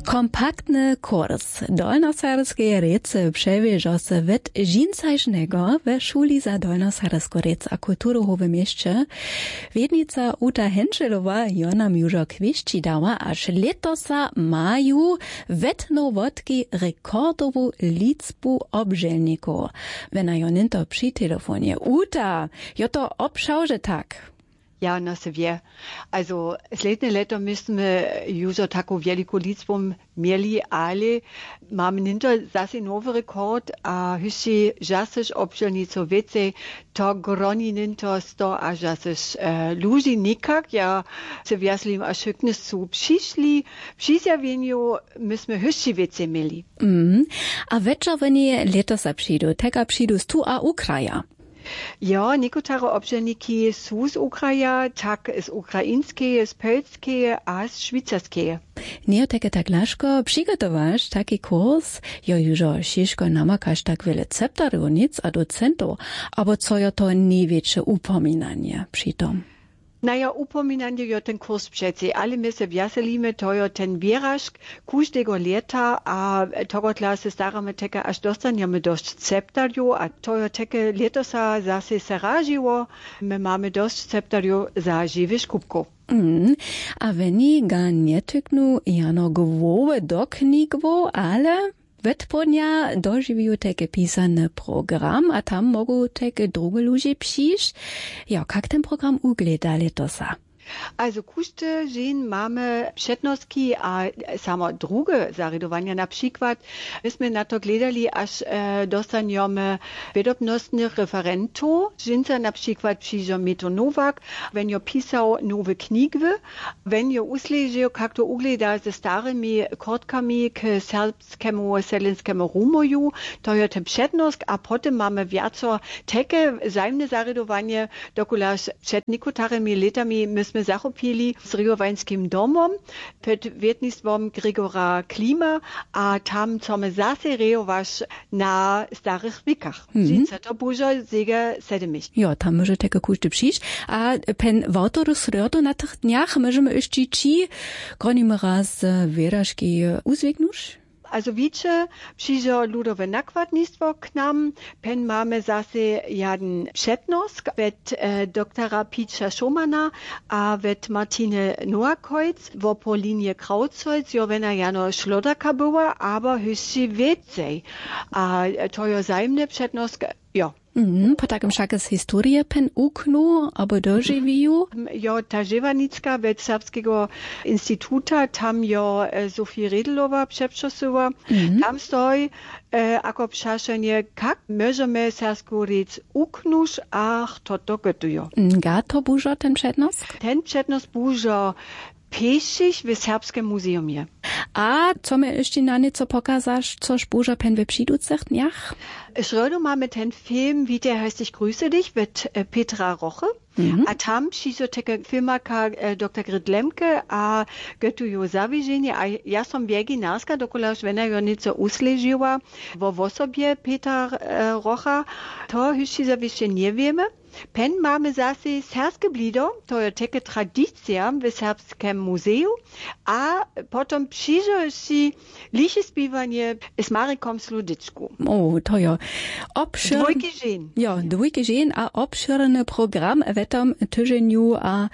Kompaktny kurs dolnoserbskiej rece przewieźa się wet dżinsajsznego we szuli za dolnoserbską rec a kulturę w mieście. Wiednica Uta Henschelowa Jona Mjużo kwiści dała, aż letosa maju wetno wodki rekordową liczbu obżelników. Wena joninto przy telefonie. Uta, jo to obszauże tak. Ja, na se wie. Also, sledne leto müssen wir juzo tako veliku liczbą mieli, ale mamy ninto zase nowy rekord, a hysi jasyś obżelnico wiece, to groni ninto 100, a jasyś ludzi nikak, ja se wiaslim a szyknys zu przyszli, przyzjawieniu myśmy hysi wiece mieli. A wieczornie letosa przyjdu, tega przyjdu stu a Ukraja. Ja, niekotare obżelniki są z Ukraja, tak z ukraińskie, z polskie, a z szwajcarskie. Nie takie tak laszko przygotowasz taki kurs, jo jużo šiško namakaš tak wiele ceptarunic a docentów, abo co jo to największe upominanie przy tom? Naja, upominanie jo ten kurs przecie, ale my se wjaselimy, to jo ten wierażk każdego leta, a tego klasy staramy teke aż dostaniemy dość ceptarju, a to jo teke letosa zase se ražiło, my mamy dość ceptarju za żywych kubków. A veni ga nie tyknu jano gwowe do knigwo, ale wetponia dożywiu takie pisany program, a tam mogą takie drugie ludzie przyjść. Ja, jak ten program ugleda letosa? Also każdy dzień mamy przednostki, a samo drugie zaredowania, na przykład myśmy na to gledali, aż dostaniemy wiadomostnych referentów. Dżinca na przykład przyjdzie Meto Nowak, wenn jo pisał nowe knigi, wenn jo usležił, jak to ugleda ze starymi kortkami k serbskiemu, selinskiemu rumoju, to jo ten przednost, a potem mamy wiaco takie wzajemne zaredowanie, dokulaż przed niekotarymi latami myśmy zachopili z Riowańskim domom pod wiednictwem Gregora Klima, a tam chcemy zase rejować na starych wikach. Dżinca to bużo zega sedemich. Ja, tam może takie kuszty przyjść. A pen wautor srioto na tych dniach możemy jeszcze ci gronimy raz wierażki uzwignusz? Also wiecie, przyjdzie ludowe nakładnictwo k nam, pen mamy zase jeden przednosk wet doktora Pietra Schomana, a wet Martine Noakojc, wo po linie Krautzeutz, jo wena jano Schlodaka była, aber hysi więcej. A to jo zajemne przednosk, jo. Po takim však z historie pen uknu, abo doživiu? Jo, ta Ževanicka ved Serbskiego instituta, tam jo Sofie Redlova přepčasova, tam stoj, ako pšašanje, kak możemy serbsku rec uknuš, ach, to gotujo. Ga to bužo ten přednosk? Ten přednosk bužo Pesich w Serbskim Muzeumie. A co my jeszcze na nieco pokazasz, coż bużo pen we przyducach dniach? Schroeder mamy ten film, wie der heißt Ich grüße dich, mit Petra Roche. A tam przyjdzie filmaka Dr. Gridlemke, a götu jo zawiedzenie, a ja som wieginarska, dokulaż wena jo nieco usležiła, w osobie Petra Rocha, to już zawieszcze nie wiemy. Pen mamy zase serbskie blido, to je taka tradycja w Serbskim Muzeum, a potem przyjdzie się liche śpiewanie z Marekom Sludyczku. O, to jo obszirny... Dwójki żen. Ja, dwójki żen, a obszirny program w tym tygodniu, a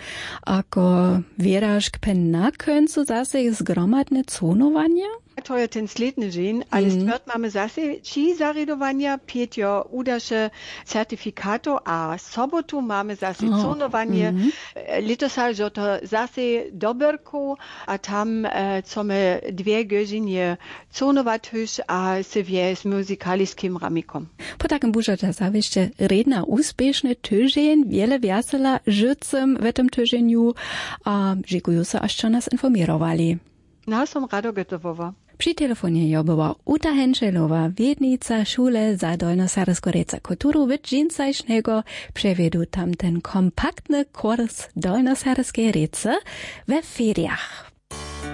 ako wierażk pen na końcu zase zgromadne conowanie? To je ten sledny dzień, ale stwerd mamy zase ci zaredowania, pięcio udasze certyfikato, a sobotu mamy zase conowanie. Letosa, że to zase doberku, a tam chcemy 2 godziny conować już, a se wie z muzykalskim ramikom. Po takim bużo to zawieszcze redna uspieszny tydzień, wiele wiesela życem w tym tygodniu, a dziękuję za, że nas informowali. No, som rado gotowowa. Przy telefonie jo była Uta Henschelowa, wiednica szule za dolnoserbską rece kulturu w dżinsajsznego, przewiedu tam ten kompaktny kurs dolnoserbskiej rece we feriach.